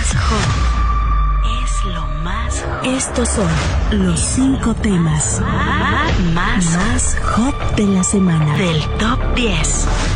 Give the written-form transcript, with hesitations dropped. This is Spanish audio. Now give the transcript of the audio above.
más hot. Es lo más hot. Estos son los 5 temas más más hot de la semana. Del top 10.